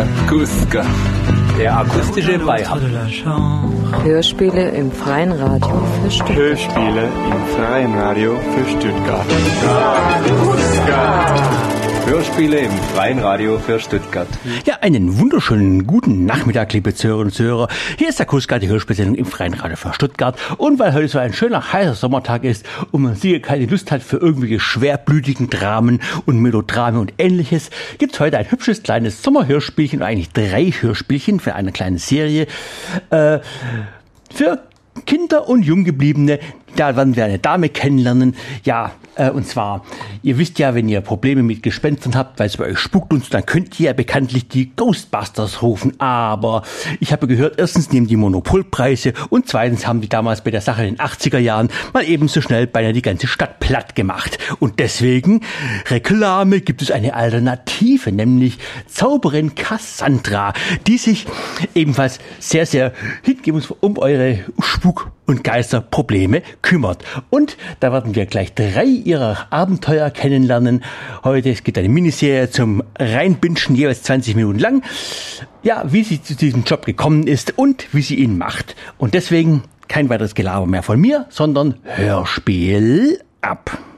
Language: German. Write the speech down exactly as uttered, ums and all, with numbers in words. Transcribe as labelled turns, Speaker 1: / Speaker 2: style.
Speaker 1: Akuska. Der akustische Beirat.
Speaker 2: Hörspiele im Freien Radio für Stuttgart.
Speaker 3: Hörspiele im Freien Radio für Stuttgart.
Speaker 1: Akuska. Hörspiele im Freien Radio für Stuttgart.
Speaker 4: Ja, einen wunderschönen guten Nachmittag, liebe Zuhörerinnen und Zuhörer. Hier ist der Akuska, die Hörspielsendung im Freien Radio für Stuttgart. Und weil heute so ein schöner, heißer Sommertag ist und man sicher keine Lust hat für irgendwelche schwerblütigen Dramen und Melodrame und Ähnliches, gibt's heute ein hübsches kleines Sommerhörspielchen, oder eigentlich drei Hörspielchen für eine kleine Serie, äh, für Kinder und Junggebliebene. Da werden wir eine Dame kennenlernen. Ja, äh, und zwar, ihr wisst ja, wenn ihr Probleme mit Gespenstern habt, weil es bei euch spukt und so, dann könnt ihr ja bekanntlich die Ghostbusters rufen. Aber ich habe gehört, erstens nehmen die Monopolpreise und zweitens haben die damals bei der Sache in den achtziger Jahren mal ebenso schnell beinahe die ganze Stadt platt gemacht. Und deswegen, Reklame, gibt es eine Alternative, nämlich Zauberin Cassandra, die sich ebenfalls sehr, sehr hingebungsvoll um eure Spuk- und Geisterprobleme kümmert. Und da werden wir gleich drei ihrer Abenteuer kennenlernen. Heute, es gibt eine Miniserie zum Reinbinschen, jeweils zwanzig Minuten lang. Ja, wie sie zu diesem Job gekommen ist und wie sie ihn macht. Und deswegen kein weiteres Gelaber mehr von mir, sondern Hörspiel ab.